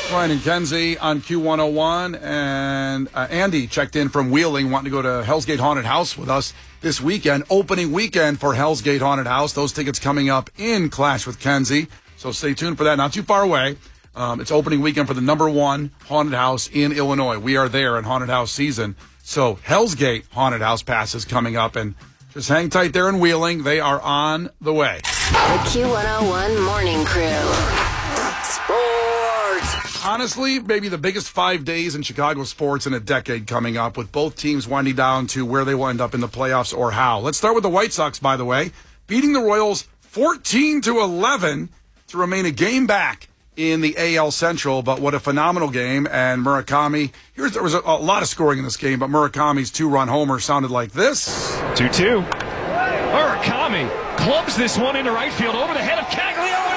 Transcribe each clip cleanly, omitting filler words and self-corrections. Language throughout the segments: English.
Brian and Kenzie on Q101, and Andy checked in from Wheeling, wanting to go to Hell's Gate Haunted House with us this weekend. Opening weekend for Hell's Gate Haunted House. Those tickets coming up in Clash with Kenzie, so stay tuned for that. Not too far away. It's opening weekend for the #1 haunted house in Illinois. We are there in haunted house season, so Hell's Gate Haunted House passes coming up, and just hang tight there in Wheeling. They are on the way. The Q101 Morning Crew. Sports. Honestly, maybe the biggest 5 days in Chicago sports in a decade coming up, with both teams winding down to where they will end up in the playoffs or how. Let's start with the White Sox, by the way, beating the Royals 14-11 to remain a game back in the AL Central. But what a phenomenal game. And Murakami, there was a lot of scoring in this game, but Murakami's 2-run homer sounded like this. 2-2. Murakami clubs this one into right field over the head of Cagliano.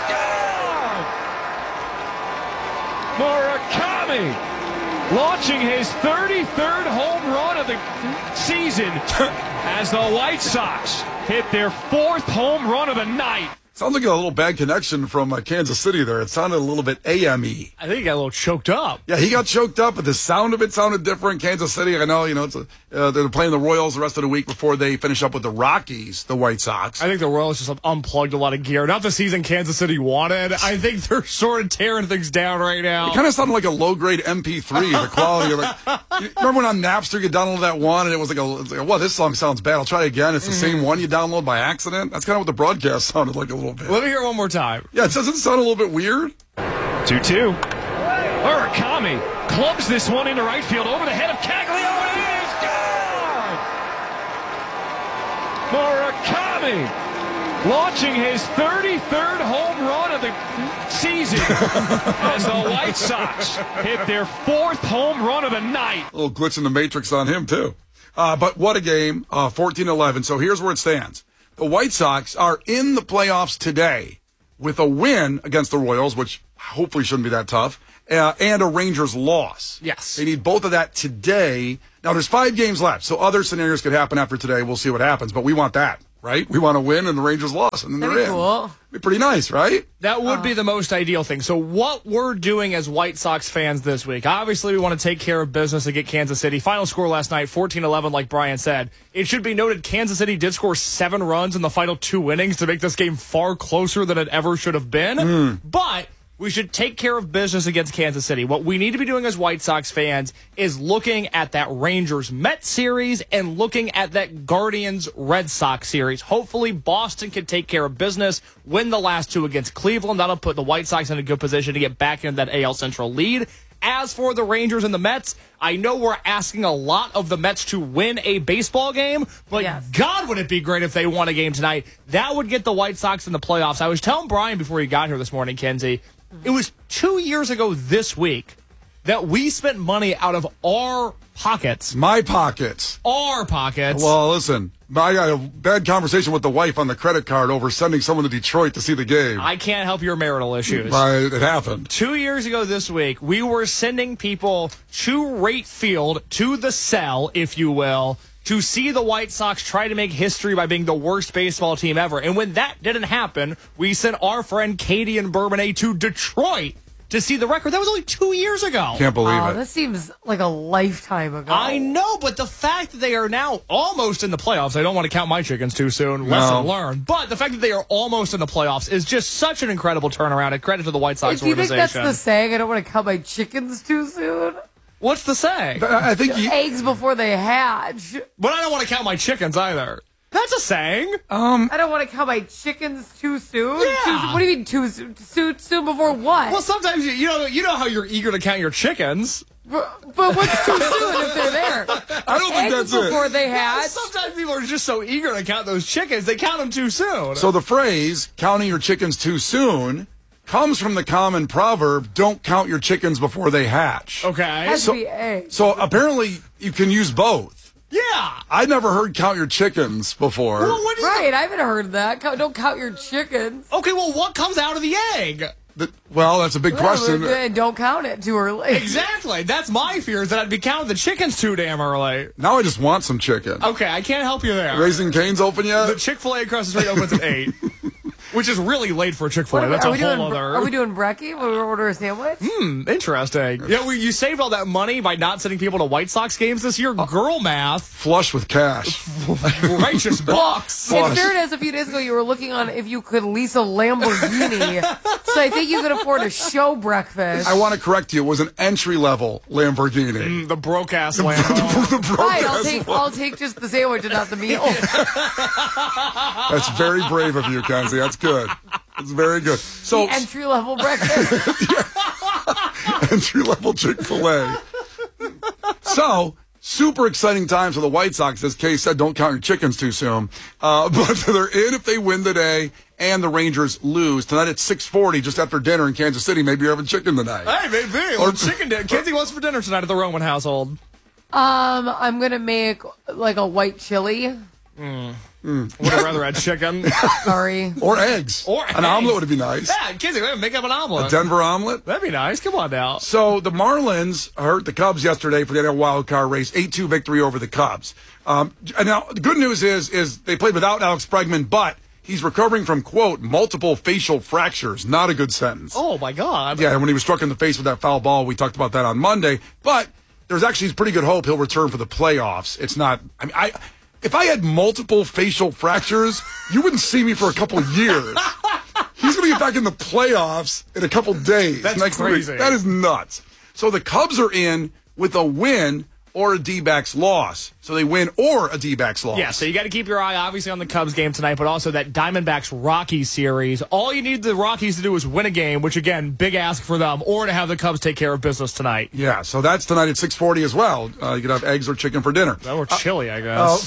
Murakami launching his 33rd home run of the season as the White Sox hit their 4th home run of the night. Sounds like a little bad connection from Kansas City there. It sounded a little bit AME. I think he got a little choked up. Yeah, he got choked up, but the sound of it sounded different. Kansas City, I know, it's they're playing the Royals the rest of the week before they finish up with the Rockies, the White Sox. I think the Royals just unplugged a lot of gear. Not the season Kansas City wanted. I think they're sort of tearing things down right now. It kind of sounded like a low-grade MP3, the quality. You remember when on Napster you downloaded that one, and it was like, well, this song sounds bad. I'll try it again. It's the same one you download by accident. That's kind of what the broadcast sounded like a little bit. Let me hear it one more time. Yeah, it doesn't sound a little bit weird. 2-2. Murakami clubs this one into right field over the head of Cagliano. It is gone! Murakami launching his 33rd home run of the season as the White Sox hit their 4th home run of the night. A little glitch in the matrix on him, too. But what a game, 14-11. So here's where it stands. The White Sox are in the playoffs today with a win against the Royals, which hopefully shouldn't be that tough, and a Rangers loss. Yes. They need both of that today. Now, there's 5 games left, so other scenarios could happen after today. We'll see what happens, but we want that, right? We want to win and the Rangers loss, and then That'd they're be in. cool. It'd be pretty nice, right? That would be the most ideal thing. So what we're doing as White Sox fans this week, obviously we want to take care of business and get Kansas City. Final score last night, 14-11, like Brian said. It should be noted Kansas City did score 7 runs in the final 2 innings to make this game far closer than it ever should have been. But we should take care of business against Kansas City. What we need to be doing as White Sox fans is looking at that Rangers-Mets series and looking at that Guardians-Red Sox series. Hopefully, Boston can take care of business, win the last 2 against Cleveland. That'll put the White Sox in a good position to get back into that AL Central lead. As for the Rangers and the Mets, I know we're asking a lot of the Mets to win a baseball game, but God, would it be great if they won a game tonight. That would get the White Sox in the playoffs. I was telling Brian before he got here this morning, Kenzie, it was 2 years ago this week that we spent money out of our pockets. My pockets. Our pockets. Well, listen, I got a bad conversation with the wife on the credit card over sending someone to Detroit to see the game. I can't help your marital issues. It happened. 2 years ago this week, we were sending people to Rate Field, to the cell, if you will, to see the White Sox try to make history by being the worst baseball team ever. And when that didn't happen, we sent our friend Katie and Bourbonnais to Detroit to see the record. That was only 2 years ago. Can't believe it. That seems like a lifetime ago. I know, but the fact that they are now almost in the playoffs, I don't want to count my chickens too soon, lesson learned, but the fact that they are almost in the playoffs is just such an incredible turnaround. A credit to the White Sox Do you think organization. that's the saying? I don't want to count my chickens too soon. What's the saying? I think Eggs before they hatch. But I don't want to count my chickens either. That's a saying. I don't want to count my chickens too soon. Yeah. What do you mean too soon? Soon before what? Well, sometimes you know how you're eager to count your chickens. But what's too soon if they're there? I don't think Eggs that's before it. they hatch. Sometimes people are just so eager to count those chickens, they count them too soon. So the phrase, counting your chickens too soon, comes from the common proverb, don't count your chickens before they hatch. Okay. Has to be eggs. So apparently you can use both. Yeah. I never heard count your chickens before. Well, what do you Right, I haven't heard that. Don't count your chickens. Okay, well, what comes out of the egg? Well, that's a big question. Don't count it too early. Exactly. That's my fear, is that I'd be counting the chickens too damn early. Now I just want some chicken. Okay, I can't help you there. Raising Cane's open yet? The Chick-fil-A across the street opens at 8. Which is really late for Chick-fil-A. What That's are a we whole doing? other... Are we doing brekkie when we order a sandwich? Interesting. Yeah, you saved all that money by not sending people to White Sox games this year. Girl math. Flush with cash. Righteous bucks. In fairness, a few days ago, you were looking on if you could lease a Lamborghini. So I think you could afford a show breakfast. I want to correct you. It was an entry-level Lamborghini. The broke-ass Lambo. The broke Right, ass I'll take just the sandwich and not the meal. That's very brave of you, Kenzie. That's good. It's very good. So Entry level breakfast. entry-level Chick-fil-A. So, super exciting times for the White Sox. As Kay said, don't count your chickens too soon. But they're in if they win today and the Rangers lose. Tonight at 6:40, just after dinner in Kansas City. Maybe you're having chicken tonight. Hey, maybe. Or chicken dinner. Kenzie wants for dinner tonight at the Roman household. I'm gonna make like a white chili. Would have rather had chicken. Sorry. Or eggs. Or an eggs. omelet would be nice. Yeah, Kenzie, make up an omelet. Denver omelet. That'd be nice. Come on now. So the Marlins hurt the Cubs yesterday for the NL wild card race, 8-2 victory over the Cubs. And now the good news is they played without Alex Bregman, but he's recovering from, quote, multiple facial fractures. Not a good sentence. Oh, my God. Yeah, when he was struck in the face with that foul ball, we talked about that on Monday. But there's actually pretty good hope he'll return for the playoffs. It's not, if I had multiple facial fractures, you wouldn't see me for a couple years. He's going to get back in the playoffs in a couple days. That's next crazy. week. That is nuts. So the Cubs are in with a win or a D-backs loss. So they win or a D-backs loss. Yeah, so you got to keep your eye, obviously, on the Cubs game tonight, but also that Diamondbacks-Rockies series. All you need the Rockies to do is win a game, which, again, big ask for them, or to have the Cubs take care of business tonight. Yeah, so that's tonight at 6:40 as well. You could have eggs or chicken for dinner. Or chili, I guess.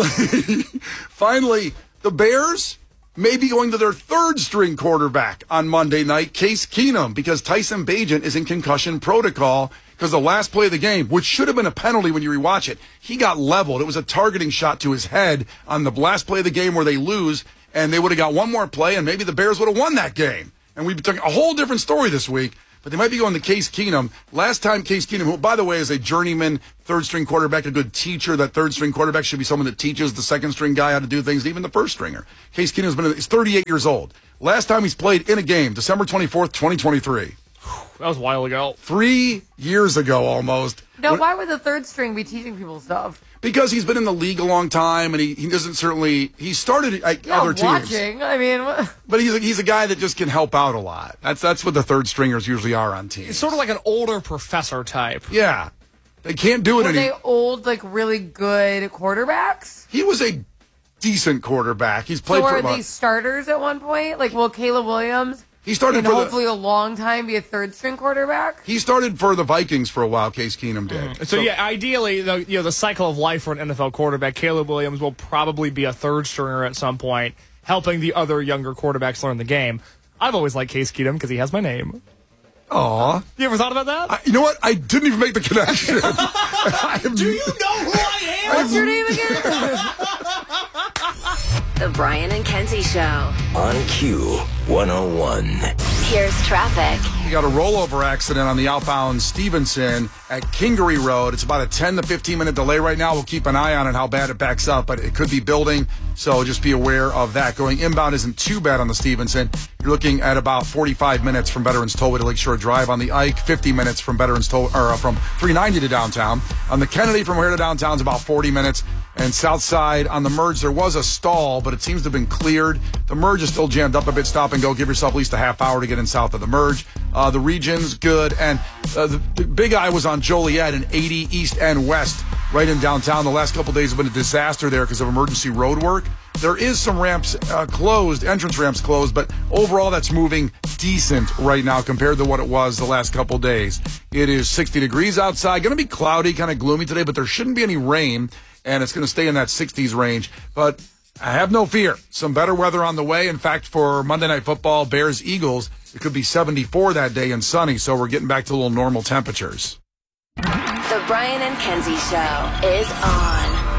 Finally, the Bears may be going to their third-string quarterback on Monday night, Case Keenum, because Tyson Bagent is in concussion protocol because the last play of the game, which should have been a penalty when you rewatch it, he got leveled. It was a targeting shot to his head on the last play of the game where they lose, and they would have got one more play, and maybe the Bears would have won that game. And we've took a whole different story this week. But they might be going to Case Keenum. Last time Case Keenum, who, by the way, is a journeyman third-string quarterback, a good teacher. That third-string quarterback should be someone that teaches the second-string guy how to do things, even the first-stringer. Case Keenum is 38 years old. Last time he's played in a game, December 24th, 2023. That was a while ago. 3 years ago, almost. Now, why would the third string be teaching people stuff? Because he's been in the league a long time, and he doesn't he started at other teams. Watching. I mean, But he's a guy that just can help out a lot. That's what the third stringers usually are on teams. It's sort of like an older professor type. Yeah. They can't do it were anymore. they old, like really good quarterbacks? He was a decent quarterback. He's played So for are about, they starters at one point? Like, will Caleb Williams he started and for hopefully a long time be a third string quarterback? he started for the Vikings for a while. Case Keenum did. So yeah, ideally, the cycle of life for an NFL quarterback, Caleb Williams will probably be a third stringer at some point, helping the other younger quarterbacks learn the game. I've always liked Case Keenum because he has my name. Aw. You ever thought about that? You know what? I didn't even make the connection. Do you know who I am? What's your name again? The Brian and Kenzie Show. On Q101. Here's traffic. We got a rollover accident on the outbound Stevenson at Kingery Road. It's about a 10 to 15 minute delay right now. We'll keep an eye on it, how bad it backs up, but it could be building, so just be aware of that. Going inbound isn't too bad on the Stevenson. You're looking at about 45 minutes from Veterans Tollway to Lakeshore Drive. On the Ike, 50 minutes from Veterans Tollway, or from 390 to downtown. On the Kennedy from here to downtown is about 40 minutes. And south side on the merge, there was a stall, but it seems to have been cleared. The merge is still jammed up a bit. Stop and go. Give yourself at least a half hour to get in south of the merge. The region's good. And the Big Eye was on Joliet and 80 east and west, right in downtown. The last couple days have been a disaster there because of emergency road work. There is some ramps closed, entrance ramps closed, but overall that's moving decent right now compared to what it was the last couple days. It is 60 degrees outside. Going to be cloudy, kind of gloomy today, but there shouldn't be any rain. And it's going to stay in that 60s range. But I have no fear. Some better weather on the way. In fact, for Monday Night Football, Bears-Eagles, it could be 74 that day and sunny, so we're getting back to a little normal temperatures. The Brian and Kenzie Show is on.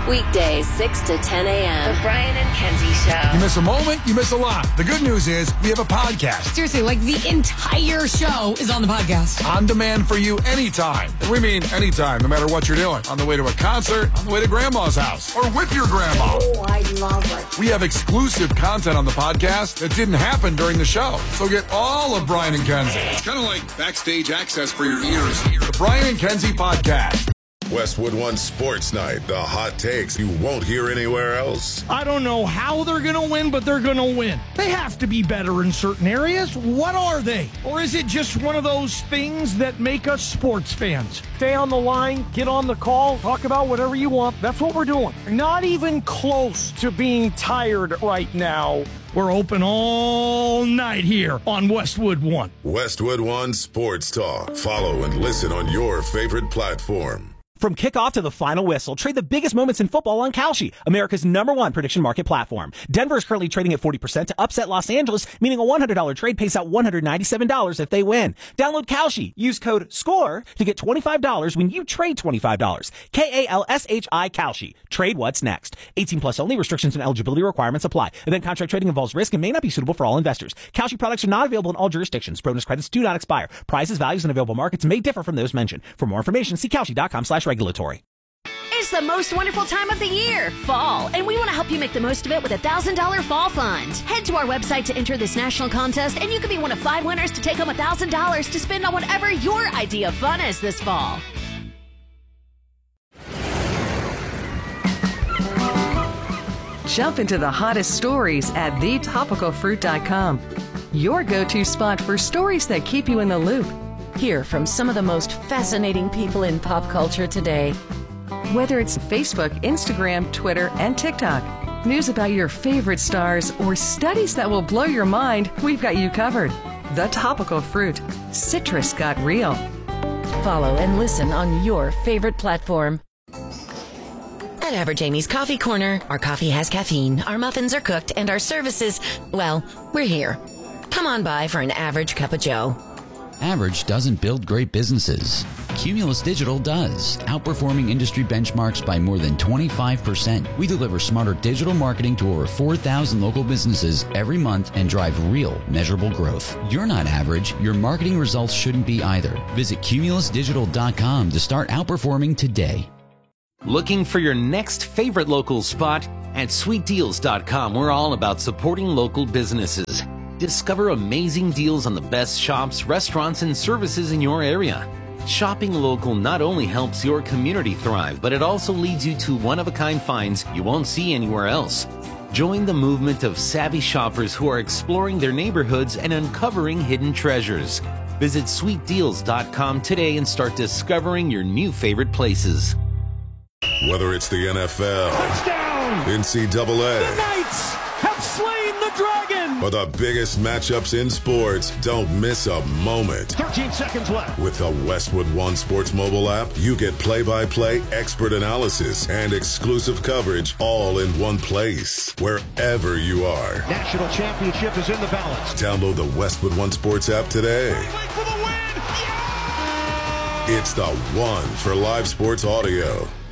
Weekdays 6 to 10 a.m. The Brian and Kenzie Show. You miss a moment, you miss a lot. The good news is we have a podcast. Seriously, like the entire show is on the podcast. On demand for you anytime. And we mean anytime, no matter what you're doing. On the way to a concert, on the way to grandma's house, or with your grandma. Oh, I love it. We have exclusive content on the podcast that didn't happen during the show. So get all of Brian and Kenzie. It's kind of like backstage access for your ears. The Brian and Kenzie Podcast. Westwood One Sports Night. The hot takes you won't hear anywhere else. I don't know how they're going to win, but they're going to win. They have to be better in certain areas. What are they? Or is it just one of those things that make us sports fans? Stay on the line, get on the call, talk about whatever you want. That's what we're doing. Not even close to being tired right now. We're open all night here on Westwood One. Westwood One Sports Talk. Follow and listen on your favorite platform. From kickoff to the final whistle, trade the biggest moments in football on Kalshi, America's #1 prediction market platform. Denver is currently trading at 40% to upset Los Angeles, meaning a $100 trade pays out $197 if they win. Download Kalshi. Use code SCORE to get $25 when you trade $25. KALSHI Kalshi. Trade what's next. 18 plus only. Restrictions and eligibility requirements apply. Event contract trading involves risk and may not be suitable for all investors. Kalshi products are not available in all jurisdictions. Bonus credits do not expire. Prices, values, and available markets may differ from those mentioned. For more information, see Kalshi.com/regulatory. It's the most wonderful time of the year, fall, and we want to help you make the most of it with a $1,000 fall fund. Head to our website to enter this national contest, and you could be one of 5 winners to take home $1,000 to spend on whatever your idea of fun is this fall. Jump into the hottest stories at thetopicalfruit.com. Your go-to spot for stories that keep you in the loop. Hear from some of the most fascinating people in pop culture today. Whether it's Facebook, Instagram, Twitter, and TikTok, news about your favorite stars, or studies that will blow your mind, we've got you covered. The Topical Fruit. Citrus got real. Follow and listen on your favorite platform. At Average Amy's Coffee Corner, our coffee has caffeine, our muffins are cooked, and our services, well, we're here. Come on by for an average cup of joe. Average doesn't build great businesses. Cumulus Digital does, outperforming industry benchmarks by more than 25%. We deliver smarter digital marketing to over 4,000 local businesses every month and drive real, measurable growth. You're not average. Your marketing results shouldn't be either. Visit cumulusdigital.com to start outperforming today. Looking for your next favorite local spot? At sweetdeals.com, we're all about supporting local businesses. Discover amazing deals on the best shops, restaurants, and services in your area. Shopping local not only helps your community thrive, but it also leads you to one-of-a-kind finds you won't see anywhere else. Join the movement of savvy shoppers who are exploring their neighborhoods and uncovering hidden treasures. Visit sweetdeals.com today and start discovering your new favorite places. Whether it's the NFL, touchdown, NCAA, the Knights have slain the Dragon, or the biggest matchups in sports, don't miss a moment. 13 seconds left. With the Westwood One Sports mobile app, you get play-by-play expert analysis and exclusive coverage all in one place, wherever you are. National championship is in the balance. Download the Westwood One Sports app today. For the win. Yeah! It's the one for live sports audio.